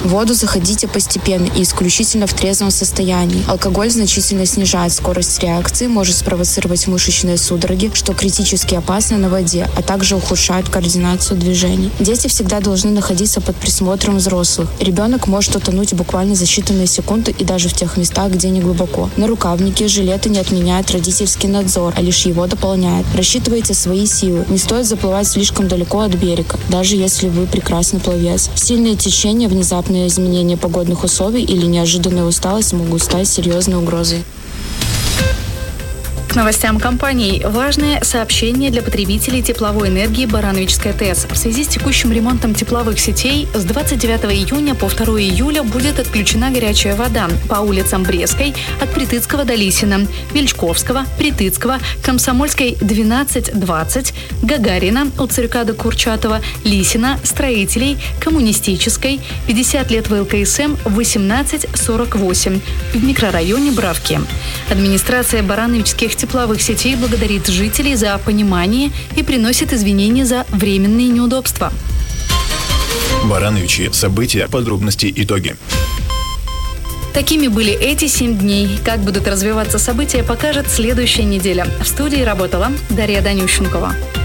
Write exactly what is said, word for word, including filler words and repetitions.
В воду заходите постепенно и исключительно в трезвом состоянии. Алкоголь значительно снижает скорость реакции, может спровоцировать мышечные судороги, что критически опасно на воде, а также ухудшает координацию движений. Дети всегда должны находиться под присмотром взрослых. Ребенок может утонуть буквально за считанные секунды и даже в тех местах, где не глубоко. Нарукавники, жилеты не отменяют родительский надзор, а лишь его дополняют. Рассчитывайте свои силы. Не стоит заплывать слишком далеко от берега, даже если вы прекрасный пловец. Сильные течения, внезапные изменения погодных условий или неожиданная усталость могут стать серьезной угрозой. К новостям компании. Важное сообщение для потребителей тепловой энергии Барановичская ТЭС. В связи с текущим ремонтом тепловых сетей с двадцать девятого июня по второго июля будет отключена горячая вода по улицам Брестской от Притыцкого до Лисина, Вельчковского, Притыцкого, Комсомольской двенадцать двадцать, Гагарина от Царька до Курчатова, Лисина, Строителей, Коммунистической, пятьдесят лет вэ эл ка эс эм восемнадцать сорок восемь в микрорайоне Бравки. Администрация Барановичских тепловых сетей благодарит жителей за понимание и приносит извинения за временные неудобства. Барановичи. События, подробности, итоги. Такими были эти семь дней. Как будут развиваться события, покажет следующая неделя. В студии работала Дарья Данющенкова.